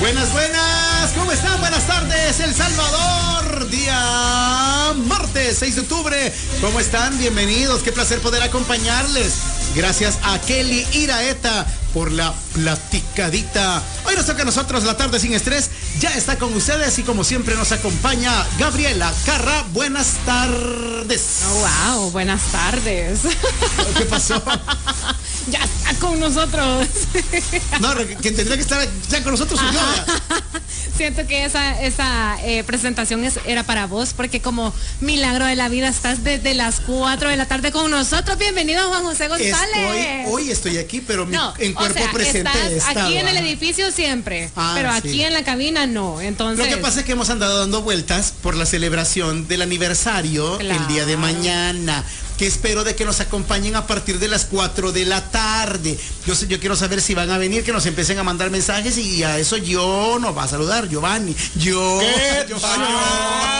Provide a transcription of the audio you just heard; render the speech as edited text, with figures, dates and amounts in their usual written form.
Buenas, buenas, ¿cómo están? Buenas tardes, El Salvador, día martes 6 de octubre. ¿Cómo están? Bienvenidos, qué placer poder acompañarles. Gracias a Kelly Iraeta por la platicadita. Hoy nos toca a nosotros la tarde sin estrés. Ya está con ustedes y como siempre nos acompaña Gabriela Carra. Buenas tardes. Oh, wow, buenas tardes. ¿Qué pasó? Ya está con nosotros. No, que tendría que estar ya con nosotros. Siento que esa presentación era para vos, porque como milagro de la vida estás desde las 4 de la tarde con nosotros. Bienvenido, Juan José González. Hoy estoy aquí, pero en cuerpo presente estás aquí en el edificio siempre, pero aquí en la cabina no. Entonces, lo que pasa es que hemos andado dando vueltas por la celebración del aniversario el día de mañana, que espero de que nos acompañen a partir de las 4 de la tarde. Yo quiero saber si van a venir, que nos empiecen a mandar mensajes y a eso yo nos va a saludar, Giovanni.